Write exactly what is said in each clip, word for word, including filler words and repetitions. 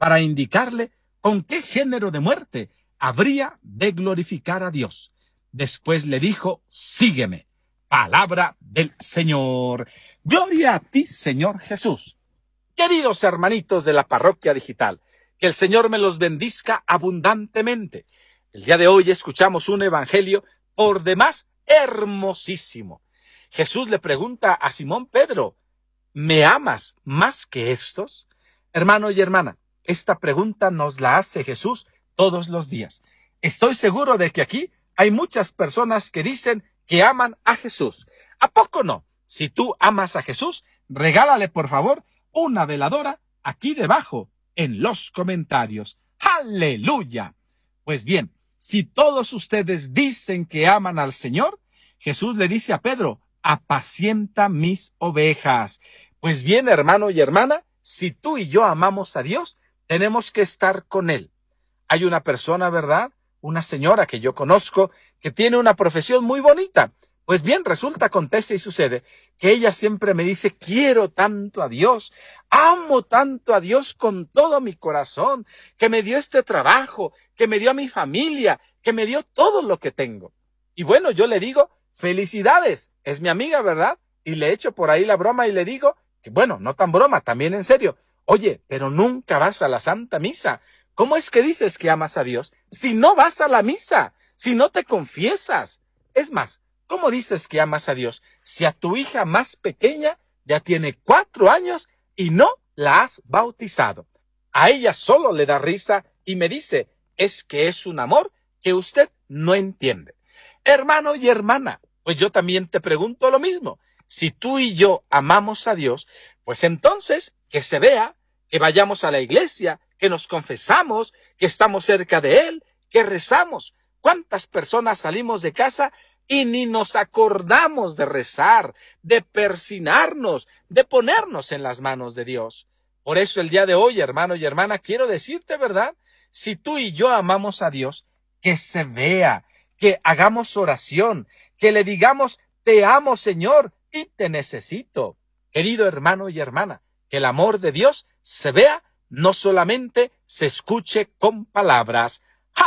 para indicarle con qué género de muerte habría de glorificar a Dios. Después le dijo, sígueme. Palabra del Señor. Gloria a ti, Señor Jesús. Queridos hermanitos de la Parroquia Digital, que el Señor me los bendizca abundantemente. El día de hoy escuchamos un evangelio por demás hermosísimo. Jesús le pregunta a Simón Pedro, ¿me amas más que estos? Hermano y hermana, esta pregunta nos la hace Jesús todos los días. Estoy seguro de que aquí hay muchas personas que dicen que aman a Jesús. ¿A poco no? Si tú amas a Jesús, regálale por favor una veladora aquí debajo en los comentarios. ¡Aleluya! Pues bien, si todos ustedes dicen que aman al Señor, Jesús le dice a Pedro, apacienta mis ovejas. Pues bien, hermano y hermana, si tú y yo amamos a Dios, tenemos que estar con Él. Hay una persona, ¿verdad? Una señora que yo conozco que tiene una profesión muy bonita. Pues bien, resulta, acontece y sucede que ella siempre me dice, quiero tanto a Dios, amo tanto a Dios con todo mi corazón, que me dio este trabajo, que me dio a mi familia, que me dio todo lo que tengo. Y bueno, yo le digo, felicidades, es mi amiga, ¿verdad? Y le echo por ahí la broma y le digo, que bueno, no tan broma, también en serio, oye, pero nunca vas a la Santa Misa. ¿Cómo es que dices que amas a Dios si no vas a la misa, si no te confiesas? Es más, ¿cómo dices que amas a Dios si a tu hija más pequeña ya tiene cuatro años y no la has bautizado? A ella solo le da risa y me dice, es que es un amor que usted no entiende. Hermano y hermana, pues yo también te pregunto lo mismo. Si tú y yo amamos a Dios, pues entonces que se vea, que vayamos a la iglesia, que nos confesamos, que estamos cerca de Él, que rezamos. ¿Cuántas personas salimos de casa y ni nos acordamos de rezar, de persinarnos, de ponernos en las manos de Dios? Por eso el día de hoy, hermano y hermana, quiero decirte, ¿verdad? Si tú y yo amamos a Dios, que se vea, que hagamos oración, que le digamos, te amo, Señor, y te necesito. Querido hermano y hermana, que el amor de Dios se vea, no solamente se escuche con palabras.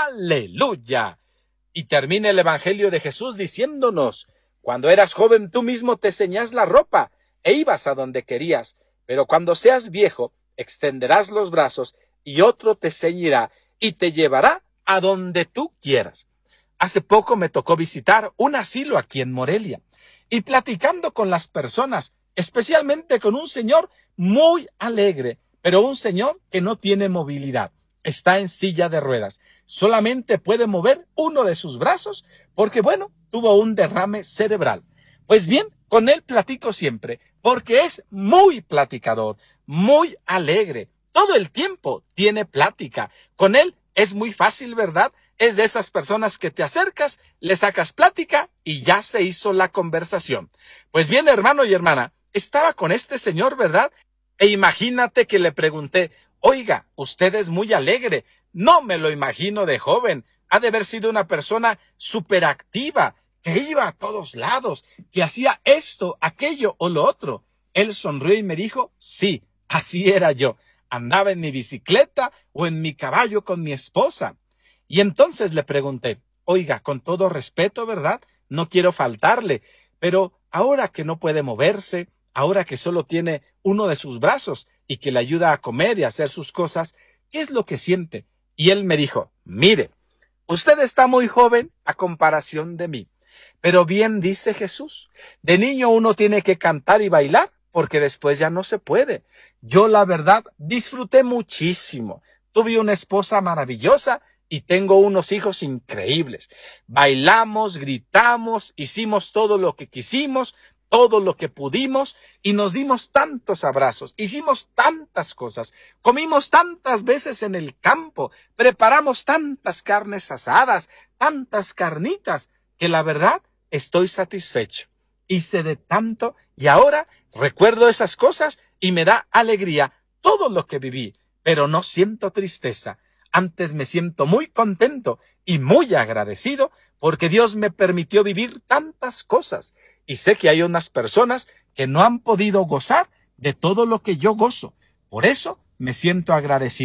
¡Aleluya! Y termina el Evangelio de Jesús diciéndonos, cuando eras joven tú mismo te ceñías la ropa e ibas a donde querías, pero cuando seas viejo extenderás los brazos y otro te ceñirá y te llevará a donde tú quieras. Hace poco me tocó visitar un asilo aquí en Morelia y platicando con las personas, especialmente con un señor muy alegre, pero un señor que no tiene movilidad. Está en silla de ruedas. Solamente puede mover uno de sus brazos porque, bueno, tuvo un derrame cerebral. Pues bien, con él platico siempre porque es muy platicador, muy alegre. Todo el tiempo tiene plática. Con él es muy fácil, ¿verdad? Es de esas personas que te acercas, le sacas plática y ya se hizo la conversación. Pues bien, hermano y hermana, estaba con este señor, ¿verdad? E imagínate que le pregunté, oiga, usted es muy alegre. No me lo imagino de joven. Ha de haber sido una persona superactiva, que iba a todos lados, que hacía esto, aquello o lo otro. Él sonrió y me dijo, sí, así era yo. Andaba en mi bicicleta o en mi caballo con mi esposa. Y entonces le pregunté, oiga, con todo respeto, ¿verdad? No quiero faltarle, pero ahora que no puede moverse, ahora que solo tiene uno de sus brazos y que le ayuda a comer y a hacer sus cosas, ¿qué es lo que siente? Y él me dijo, mire, usted está muy joven a comparación de mí, pero bien dice Jesús, de niño uno tiene que cantar y bailar porque después ya no se puede. Yo la verdad disfruté muchísimo, tuve una esposa maravillosa y tengo unos hijos increíbles. Bailamos, gritamos, hicimos todo lo que quisimos, todo lo que pudimos y nos dimos tantos abrazos, hicimos tantas cosas, comimos tantas veces en el campo, preparamos tantas carnes asadas, tantas carnitas, que la verdad estoy satisfecho. Hice de tanto y ahora recuerdo esas cosas y me da alegría todo lo que viví, pero no siento tristeza. Antes me siento muy contento y muy agradecido porque Dios me permitió vivir tantas cosas. Y sé que hay unas personas que no han podido gozar de todo lo que yo gozo. Por eso me siento agradecido.